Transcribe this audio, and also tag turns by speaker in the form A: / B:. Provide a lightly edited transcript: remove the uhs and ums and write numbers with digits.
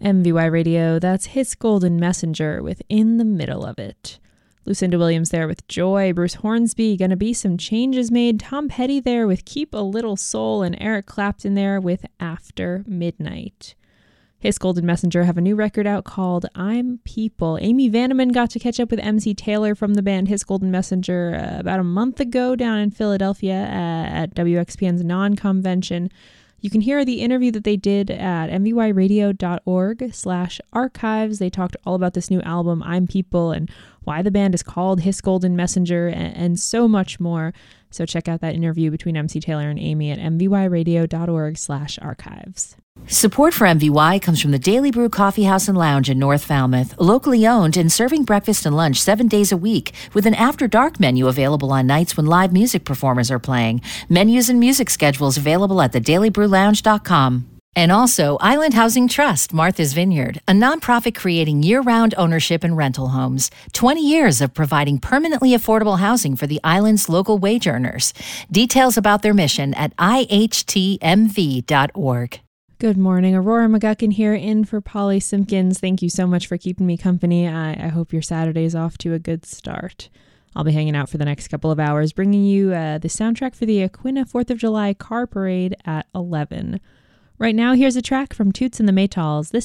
A: MVY Radio, that's His Golden Messenger with In the Middle of It. Lucinda Williams there with Joy, Bruce Hornsby, Gonna Be Some Changes Made, Tom Petty there with Keep a Little Soul, and Eric Clapton there with After Midnight. His Golden Messenger have a new record out called I'm People. Amy Vanneman got to catch up with MC Taylor from the band His Golden Messenger about a month ago down in Philadelphia at WXPN's non-convention. You can hear the interview that they did at mvyradio.org/archives. They talked all about this new album, I'm People, and why the band is called His Golden Messenger, and so much more. So check out that interview between MC Taylor and Amy at mvyradio.org/archives.
B: Support for MVY comes from the Daily Brew Coffee House and Lounge in North Falmouth, locally owned and serving breakfast and lunch 7 days a week with an after-dark menu available on nights when live music performers are playing. Menus and music schedules available at thedailybrewlounge.com. And also, Island Housing Trust, Martha's Vineyard, a nonprofit creating year-round ownership and rental homes. 20 years of providing permanently affordable housing for the island's local wage earners. Details about their mission at ihtmv.org.
A: Good morning, Aurora McGuckin here in for Polly Simpkins. Thank you so much for keeping me company. I hope your Saturday's off to a good start. I'll be hanging out for the next couple of hours, bringing you the soundtrack for the Aquina 4th of July car parade at 11. Right now, here's a track from Toots and the Maytals. This